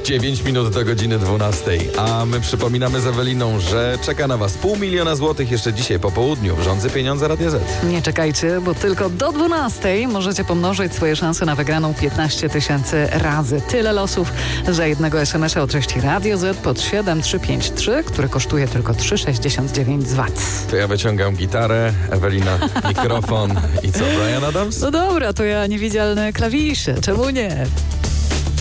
9 minut do godziny 12. A my przypominamy z Eweliną, że czeka na Was 500 000 złotych jeszcze dzisiaj po południu w Rządzy Pieniądze Radia Z. Nie czekajcie, bo tylko do 12 możecie pomnożyć swoje szanse na wygraną 15 000 razy. Tyle losów za jednego SMS-a o treści Radio Z pod 7353, który kosztuje tylko 3,69 z VAT. To ja wyciągam gitarę, Ewelina mikrofon i co, Bryan Adams? No dobra, to ja niewidzialne klawisze, czemu nie?